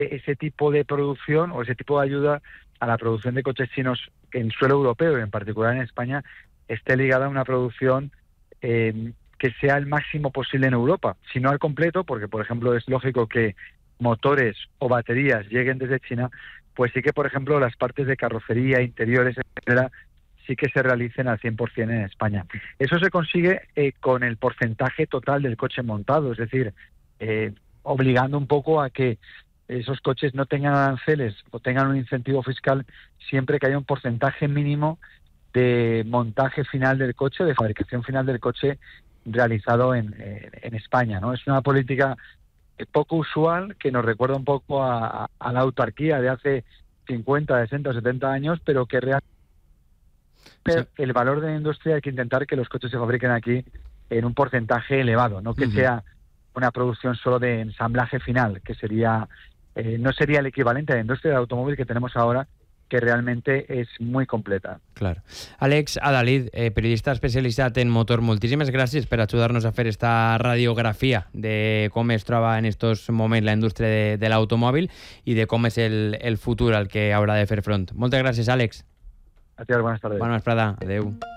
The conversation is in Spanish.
ese tipo de producción o ese tipo de ayuda a la producción de coches chinos en suelo europeo y en particular en España esté ligada a una producción que sea el máximo posible en Europa, si no al completo, porque por ejemplo es lógico que motores o baterías lleguen desde China, pues sí que por ejemplo las partes de carrocería, interiores, etcétera, sí que se realicen al 100% en España. Eso se consigue con el porcentaje total del coche montado, es decir, obligando un poco a que esos coches no tengan aranceles o tengan un incentivo fiscal siempre que haya un porcentaje mínimo de montaje final del coche, de fabricación final del coche realizado en España, ¿no? Es una política poco usual que nos recuerda un poco a la autarquía de hace 50, 60 o 70 años, pero que realmente el valor de la industria hay que intentar que los coches se fabriquen aquí en un porcentaje elevado, no que sea una producción solo de ensamblaje final, que sería no sería el equivalente a la industria del automóvil que tenemos ahora, que realmente és molt completa. Clar. Àlex Adalid, periodista especialitzat en motor, moltíssimes gràcies per ajudar-nos a fer esta radiografia de com es troba en estos moments la indústria de l'automòbil i de com és el futur al que haurà de fer front. Moltes gràcies, Àlex. A ti, buenas tardes. Bona vesprada. Adéu.